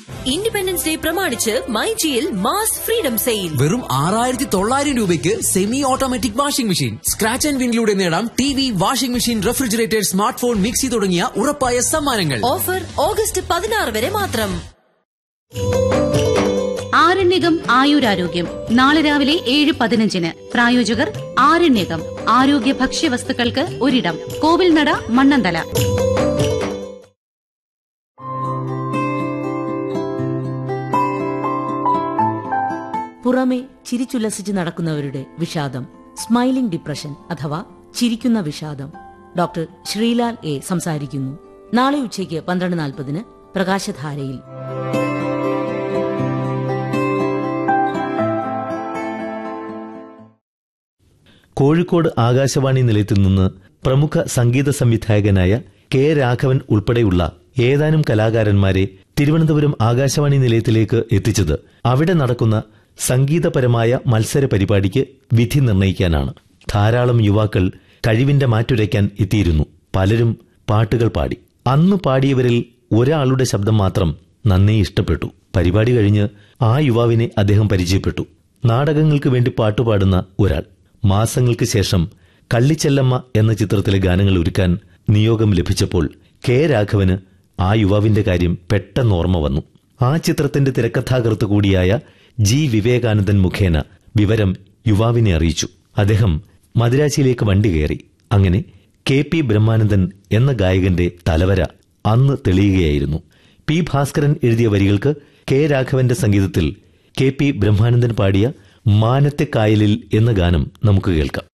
Independence day പ്രമാണിച്ച് മൈജിയിൽ mass freedom sale. വെറും 6,900 രൂപയ്ക്ക് semi automatic washing machine. Scratch and വിനിലൂടെ നേടാം TV, washing machine, refrigerator, smart phone, mixie തുടങ്ങിയ ഉറപ്പായ സമ്മാനങ്ങൾ. ഓഫർ ഓഗസ്റ്റ് 16 വരെ മാത്രം. ആരണ്യകം ആയുരാരോഗ്യം നാളെ രാവിലെ 7:15. പ്രായോജകർ ആരണ്യകം ആരോഗ്യ ഭക്ഷ്യവസ്തുക്കൾക്ക് ഒരിടം, കോവിൽനട, മണ്ണന്തല. പുറമെ ചിരിച്ചുല്ലസിച്ച് നടക്കുന്നവരുടെ വിഷാദം, സ്മൈലിംഗ് ഡിപ്രഷൻ അഥവാ ചിരിക്കുന്ന വിഷാദം. ഡോക്ടർ ശ്രീലാൽ എ സംസാരിക്കുന്നു. നാളെ ഉച്ചയ്ക്ക് 12:40 പ്രകാശധാരയിൽ. കോഴിക്കോട് ആകാശവാണി നിലയത്തിൽ നിന്ന് പ്രമുഖ സംഗീത സംവിധായകനായ കെ രാഘവൻ ഉൾപ്പെടെയുള്ള ഏതാനും കലാകാരന്മാരെ തിരുവനന്തപുരം ആകാശവാണി നിലയത്തിലേക്ക് എത്തിച്ചത് അവിടെ നടക്കുന്ന സംഗീതപരമായ മത്സര പരിപാടിക്ക് വിധി നിർണയിക്കാനാണ്. ധാരാളം യുവാക്കൾ കഴിവിന്റെ മാറ്റുരയ്ക്കാൻ എത്തിയിരുന്നു. പലരും പാട്ടുകൾ പാടി. അന്ന് പാടിയവരിൽ ഒരാളുടെ ശബ്ദം മാത്രം നന്നേ ഇഷ്ടപ്പെട്ടു. പരിപാടി കഴിഞ്ഞ് ആ യുവാവിനെ അദ്ദേഹം പരിചയപ്പെട്ടു. നാടകങ്ങൾക്ക് വേണ്ടി പാട്ടുപാടുന്ന ഒരാൾ. മാസങ്ങൾക്ക് ശേഷം കള്ളിച്ചെല്ലമ്മ എന്ന ചിത്രത്തിലെ ഗാനങ്ങൾ ഒരുക്കാൻ നിയോഗം ലഭിച്ചപ്പോൾ കെ രാഘവന് ആ യുവാവിന്റെ കാര്യം പെട്ടെന്ന് ഓർമ്മ വന്നു. ആ ചിത്രത്തിന്റെ തിരക്കഥാകൃത്ത് കൂടിയായ ജി വിവേകാനന്ദൻ മുഖേന വിവരം യുവാവിനെ അറിയിച്ചു. അദ്ദേഹം മദിരാശിയിലേക്ക് വണ്ടി കയറി. അങ്ങനെ കെ പി ബ്രഹ്മാനന്ദൻ എന്ന ഗായകന്റെ തലവര അന്ന് തെളിയുകയായിരുന്നു. പി ഭാസ്കരൻ എഴുതിയ വരികൾക്ക് കെ രാഘവന്റെ സംഗീതത്തിൽ കെ പി ബ്രഹ്മാനന്ദൻ പാടിയ മാനത്തെ കായലിൽ എന്ന ഗാനം നമുക്ക് കേൾക്കാം.